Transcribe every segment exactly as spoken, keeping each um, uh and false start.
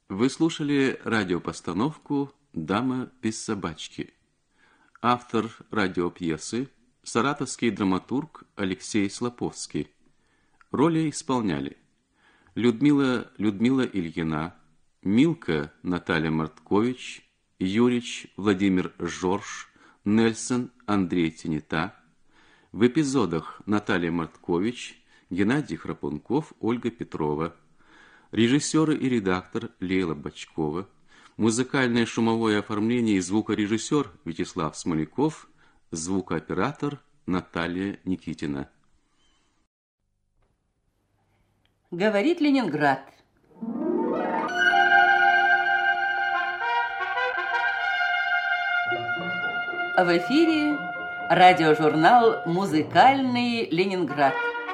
Вы слушали радиопостановку «Дама без собачки». Автор радиопьесы – саратовский драматург Алексей Слоповский. Роли исполняли Людмила Людмила Ильина, Милка Наталья Марткович, Юрич Владимир Жорж, Нельсон Андрей Тенета. В эпизодах Наталья Марткович, Геннадий Храпунков, Ольга Петрова. Режиссеры и редактор Лейла Бочкова. Музыкальное шумовое оформление и звукорежиссер Вячеслав Смоляков. Звукооператор Наталья Никитина. Говорит Ленинград. В эфире радиожурнал «Музыкальный Ленинград».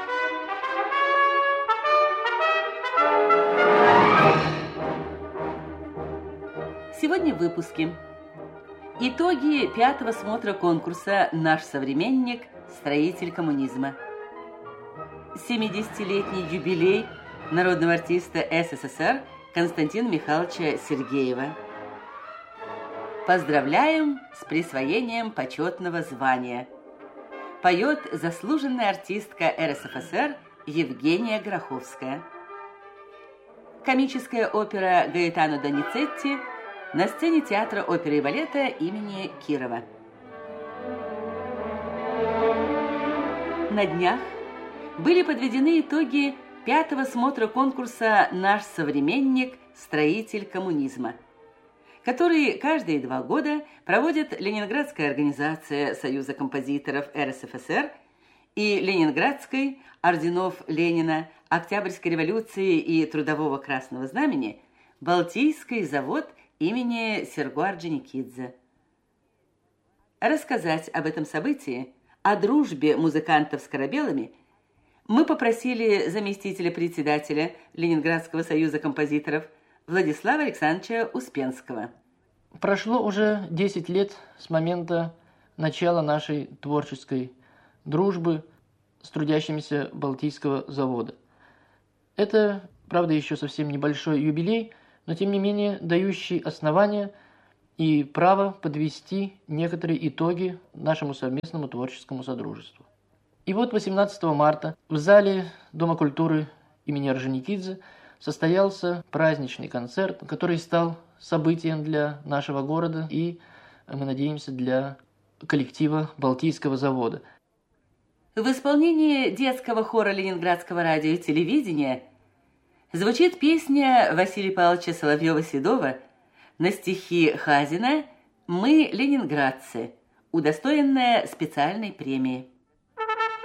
Сегодня в выпуске. Итоги пятого смотра конкурса «Наш современник. Строитель коммунизма». семидесятилетний юбилей народного артиста СССР Константина Михайловича Сергеева. Поздравляем с присвоением почетного звания. Поет заслуженная артистка РСФСР Евгения Гроховская. Комическая опера Гаэтано Доницетти на сцене театра оперы и балета имени Кирова. На днях были подведены итоги пятого смотра конкурса «Наш современник. Строитель коммунизма», который каждые два года проводит Ленинградская организация Союза композиторов РСФСР и Ленинградской орденов Ленина, Октябрьской революции и Трудового Красного Знамени Балтийский завод имени Серго Орджоникидзе. Рассказать об этом событии, о дружбе музыкантов с корабелами, мы попросили заместителя председателя Ленинградского союза композиторов Владислава Александровича Успенского. Прошло уже десять лет с момента начала нашей творческой дружбы с трудящимися Балтийского завода. Это, правда, еще совсем небольшой юбилей, но тем не менее дающий основания и право подвести некоторые итоги нашему совместному творческому содружеству. И вот восемнадцатого марта в зале Дома культуры имени Орджоникидзе состоялся праздничный концерт, который стал событием для нашего города и, мы надеемся, для коллектива Балтийского завода. В исполнении детского хора Ленинградского радио и телевидения звучит песня Василия Павловича Соловьева-Седова на стихи Хазина «Мы ленинградцы», удостоенная специальной премии.